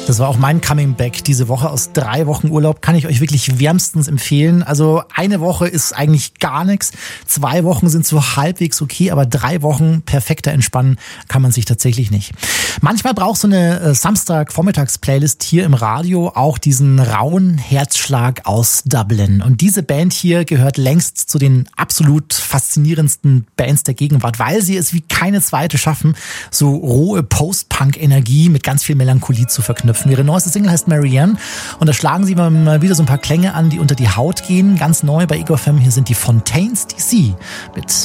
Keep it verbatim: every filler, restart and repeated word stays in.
Das war auch mein Coming Back diese Woche aus drei Wochen Urlaub. Kann ich euch wirklich wärmstens empfehlen. Also eine Woche ist eigentlich gar nichts. Zwei Wochen sind so halbwegs okay, aber drei Wochen perfekter entspannen kann man sich tatsächlich nicht. Manchmal braucht so eine Samstag-Vormittags-Playlist hier im Radio auch diesen rauen Herzschlag aus Dublin. Und diese Band hier gehört längst zu den absolut faszinierendsten Bands der Gegenwart, weil sie es wie keine zweite schaffen, so rohe Post-Punk-Energie mit ganz viel Melancholie zu verknüpfen. Ihre neueste Single heißt Marianne und da schlagen sie mal wieder so ein paar Klänge an, die unter die Haut gehen. Ganz neu bei Ego F M, hier sind die Fontaines D C mit